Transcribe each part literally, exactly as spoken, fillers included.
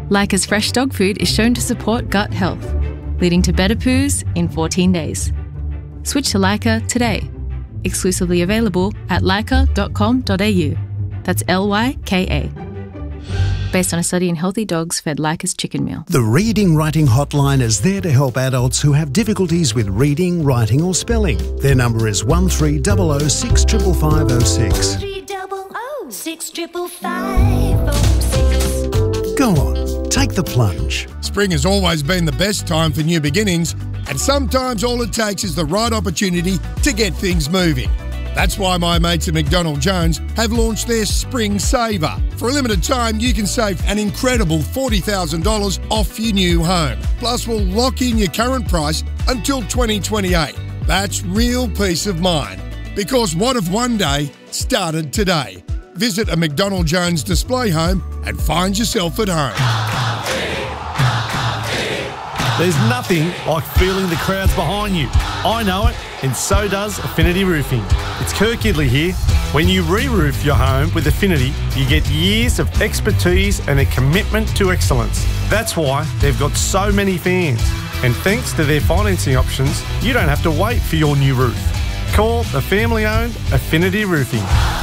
Leica's fresh dog food is shown to support gut health, leading to better poos in fourteen days. Switch to Leica today. Exclusively available at leica dot com dot a u. That's L Y K A. Based on a study in healthy dogs fed Leica's chicken meal. The Reading Writing Hotline is there to help adults who have difficulties with reading, writing or spelling. Their number is one three zero zero six five five zero zero six. one three zero zero six five five zero six. Go on, take the plunge. Spring has always been the best time for new beginnings, and sometimes all it takes is the right opportunity to get things moving. That's why my mates at McDonald Jones have launched their Spring Saver. For a limited time, you can save an incredible forty thousand dollars off your new home. Plus, we'll lock in your current price until twenty twenty-eight. That's real peace of mind. Because what if one day started today? Visit a McDonald Jones display home and find yourself at home. There's nothing like feeling the crowds behind you. I know it, and so does Affinity Roofing. It's Kirk Gidley here. When you re-roof your home with Affinity, you get years of expertise and a commitment to excellence. That's why they've got so many fans. And thanks to their financing options, you don't have to wait for your new roof. Call the family-owned Affinity Roofing,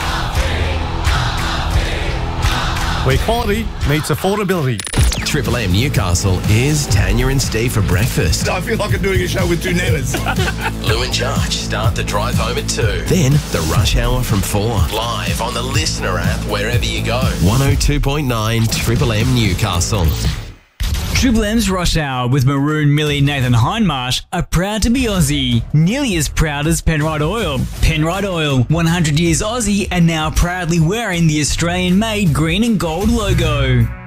where quality meets affordability. Triple M Newcastle is Tanya and Steve for breakfast. I feel like I'm doing a show with two nanas. Lou and Charge start the drive home at two. Then the rush hour from four. Live on the Listener app wherever you go. one oh two point nine Triple M Newcastle. Triple M's Rush Hour with Maroon, Millie, Nathan Hindmarsh are proud to be Aussie. Nearly as proud as Penrite Oil. Penrite Oil, one hundred years Aussie and now proudly wearing the Australian-made green and gold logo.